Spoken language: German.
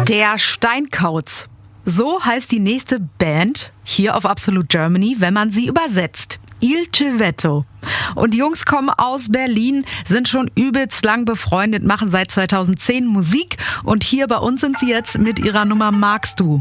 Der Steinkauz. So heißt die nächste Band hier auf Absolute Germany, wenn man sie übersetzt. Il Civetto. Und die Jungs kommen aus Berlin, sind schon übelst lang befreundet, machen seit 2010 Musik und hier bei uns sind sie jetzt mit ihrer Nummer Magst du.